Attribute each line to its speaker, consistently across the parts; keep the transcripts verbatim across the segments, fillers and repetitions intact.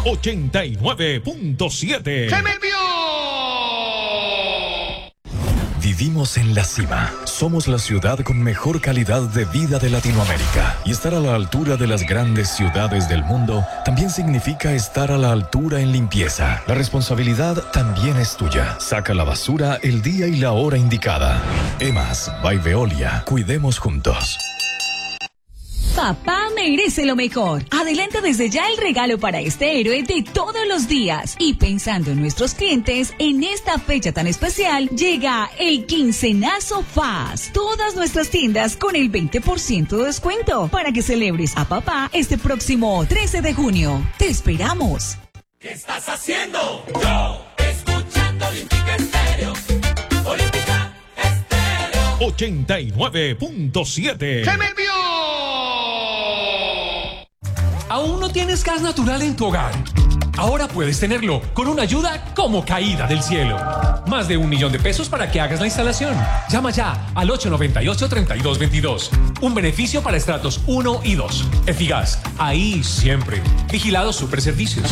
Speaker 1: ochenta y nueve punto siete.
Speaker 2: ¡Se me envió!
Speaker 3: Vivimos en la cima. Somos la ciudad con mejor calidad de vida de Latinoamérica. Y estar a la altura de las grandes ciudades del mundo también significa estar a la altura en limpieza. La responsabilidad también es tuya. Saca la basura el día y la hora indicada. Emas by Veolia. Cuidemos juntos.
Speaker 4: Papá merece lo mejor. Adelanta desde ya el regalo para este héroe de todos los días. Y pensando en nuestros clientes, en esta fecha tan especial, llega el Quincenazo F A S. Todas nuestras tiendas con el veinte por ciento de descuento para que celebres a papá este próximo trece de junio. ¡Te esperamos!
Speaker 5: ¿Qué estás haciendo? Yo, escuchando Olímpica Estéreo. Olímpica Estéreo.
Speaker 1: ochenta y nueve punto siete.
Speaker 2: ¡Se me envió!
Speaker 6: ¿Aún no tienes gas natural en tu hogar? Ahora puedes tenerlo con una ayuda como caída del cielo. Más de un millón de pesos para que hagas la instalación. Llama ya al ocho noventa y ocho, treinta y dos veintidós. Un beneficio para estratos uno y dos. Efigas, ahí siempre. Vigilados Superservicios.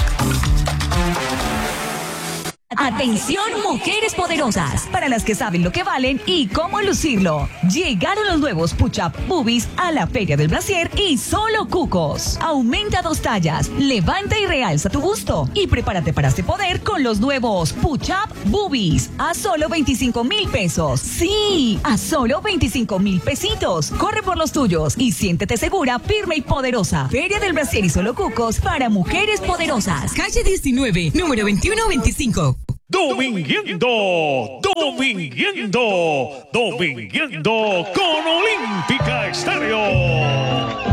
Speaker 4: Atención, mujeres poderosas, para las que saben lo que valen y cómo lucirlo. Llegaron los nuevos Push-Up Boobies a la Feria del Brasier y solo cucos. Aumenta dos tallas, levanta y realza tu busto y prepárate para este poder con los nuevos Push-Up Boobies a solo veinticinco mil pesos. Sí, a solo veinticinco mil pesitos. Corre por los tuyos y siéntete segura, firme y poderosa. Feria del Brasier y solo cucos para mujeres poderosas.
Speaker 7: Calle diecinueve, número veintiuno veinticinco.
Speaker 1: Dominguiendo, dominguiendo, dominguiendo con Olímpica Estéreo.